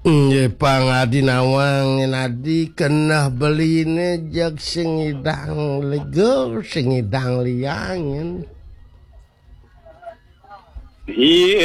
Pangadinawang nadi kenah beline jak sing idang leger sing idang liangin. Iya